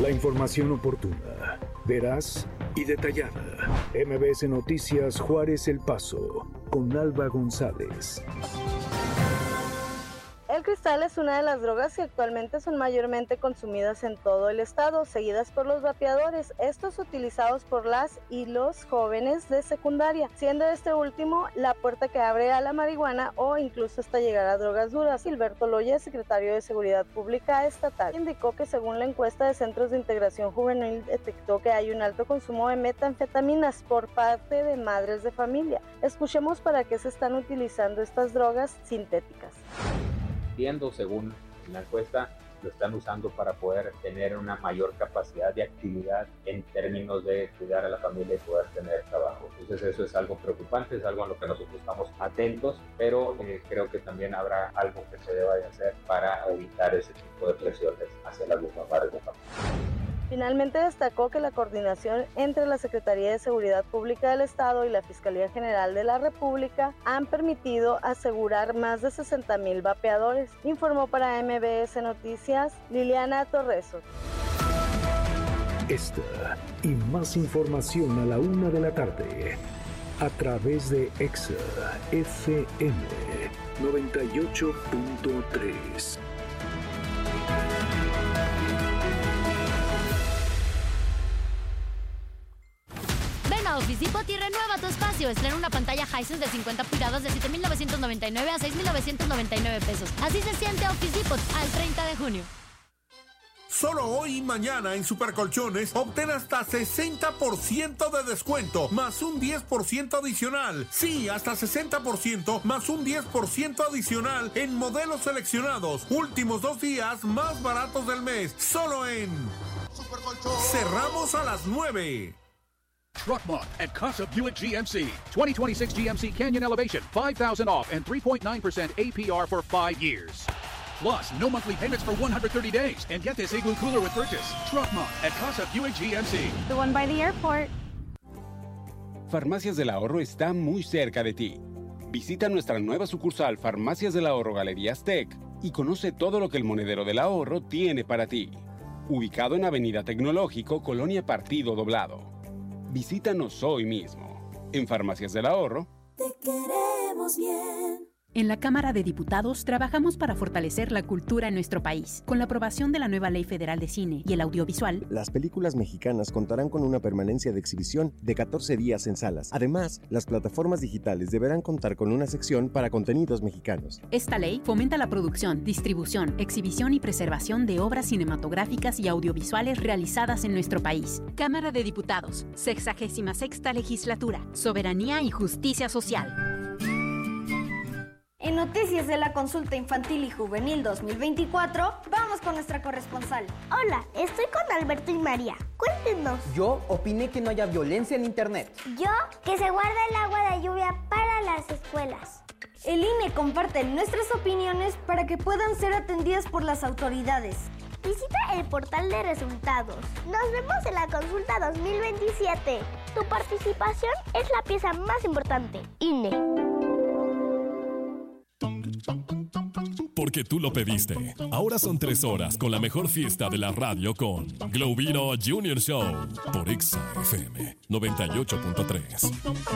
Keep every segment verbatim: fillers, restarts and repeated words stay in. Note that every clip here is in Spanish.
La información oportuna, veraz y detallada. M B S Noticias Juárez El Paso, con Alba González. El cristal es una de las drogas que actualmente son mayormente consumidas en todo el estado, seguidas por los vapeadores, estos utilizados por las y los jóvenes de secundaria, siendo este último la puerta que abre a la marihuana o incluso hasta llegar a drogas duras. Gilberto Loya, secretario de Seguridad Pública Estatal, indicó que según la encuesta de Centros de Integración Juvenil detectó que hay un alto consumo de metanfetaminas por parte de madres de familia. Escuchemos para qué se están utilizando estas drogas sintéticas. Según la encuesta, lo están usando para poder tener una mayor capacidad de actividad en términos de cuidar a la familia y poder tener trabajo. Entonces eso es algo preocupante, es algo a lo que nosotros estamos atentos, pero eh, creo que también habrá algo que se deba de hacer para evitar ese tipo de presiones hacia las mismas madres de familia. Finalmente destacó que la coordinación entre la Secretaría de Seguridad Pública del Estado y la Fiscalía General de la República han permitido asegurar más de sesenta mil vapeadores. Informó para M B S Noticias Liliana Torreso. Esta y más información a la una de la tarde a través de Exa F M noventa y ocho punto tres. Office Depot y renueva tu espacio. Estrena una pantalla Hisense de cincuenta pulgadas de siete mil novecientos noventa y nueve a seis mil novecientos noventa y nueve pesos. Así se siente Office Depot al treinta de junio. Solo hoy y mañana en Supercolchones obtén hasta sesenta por ciento de descuento más un diez por ciento adicional. Sí, hasta sesenta por ciento más un diez por ciento adicional en modelos seleccionados. Últimos dos días más baratos del mes. Solo en Supercolchones. Cerramos a las nueve. Truck Month at Casa Buick G M C. twenty twenty-six G M C Canyon Elevation, five thousand dollars off and three point nine percent A P R for five years. Plus, no monthly payments for one hundred thirty days. And get this Igloo cooler with purchase. Truck Month at Casa Buick G M C. The one by the airport. Farmacias del Ahorro está muy cerca de ti. Visita nuestra nueva sucursal Farmacias del Ahorro Galerías Tech y conoce todo lo que el Monedero del Ahorro tiene para ti. Ubicado en Avenida Tecnológico, Colonia Partido Doblado. Visítanos hoy mismo. En Farmacias del Ahorro. Te queremos bien. En la Cámara de Diputados trabajamos para fortalecer la cultura en nuestro país. Con la aprobación de la nueva Ley Federal de Cine y el Audiovisual, las películas mexicanas contarán con una permanencia de exhibición de catorce días en salas. Además, las plataformas digitales deberán contar con una sección para contenidos mexicanos. Esta ley fomenta la producción, distribución, exhibición y preservación de obras cinematográficas y audiovisuales realizadas en nuestro país. Cámara de Diputados, sexagésima sexta Legislatura, Soberanía y Justicia Social. En noticias de la Consulta Infantil y Juvenil dos mil veinticuatro, vamos con nuestra corresponsal. Hola, estoy con Alberto y María. Cuéntenos. Yo opiné que no haya violencia en internet. Yo, que se guarda el agua de lluvia para las escuelas. El I N E comparte nuestras opiniones para que puedan ser atendidas por las autoridades. Visita el portal de resultados. Nos vemos en la Consulta dos mil veintisiete. Tu participación es la pieza más importante. I N E. Porque tú lo pediste. Ahora son tres horas con la mejor fiesta de la radio con Globino Junior Show por Exa F M noventa y ocho punto tres.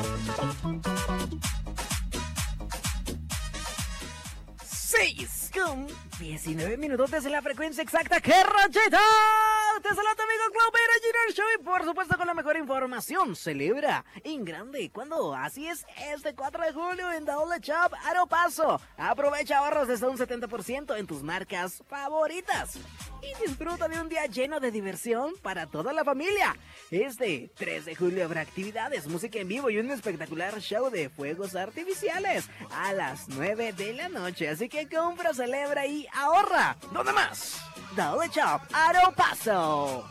seis con diecinueve minutos desde la frecuencia exacta. ¡Qué racheta! Te saluda tu amigo Globino Junior Show y por supuesto con la mejor información. Celebra en grande. ¿Cuándo? Así es, este cuatro de julio en Double Shop Aeropaso. Aprovecha ahorros desde un setenta por ciento en tus marcas favoritas. Y disfruta de un día lleno de diversión para toda la familia. Este tres de julio habrá actividades, música en vivo y un espectacular show de fuegos artificiales a las nueve de la noche. Así que compra, celebra y ahorra. ¿Dónde más? Double Shop Aeropaso.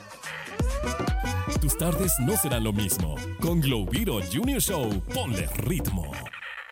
Tus tardes no serán lo mismo. Con Globino Junior Show, ponle ritmo.